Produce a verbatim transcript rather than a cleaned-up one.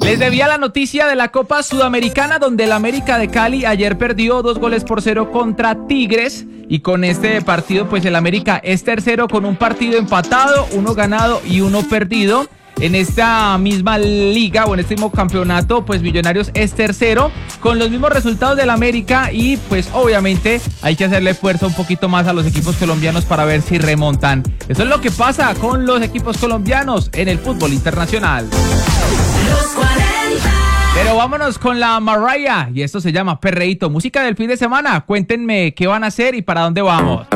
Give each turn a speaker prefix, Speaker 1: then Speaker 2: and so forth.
Speaker 1: Les debía la noticia de la Copa Sudamericana, donde el América de Cali ayer perdió dos goles por cero contra Tigres. Y con este partido, pues el América es tercero con un partido empatado, uno ganado y uno perdido. En esta misma liga o en este mismo campeonato, pues Millonarios es tercero con los mismos resultados del América y pues obviamente hay que hacerle fuerza un poquito más a los equipos colombianos para ver si remontan. Eso es lo que pasa con los equipos colombianos en el fútbol internacional.
Speaker 2: Los cuarenta.
Speaker 1: Pero vámonos con la Mariah y esto se llama Perreíto, música del fin de semana. Cuéntenme qué van a hacer y para dónde vamos.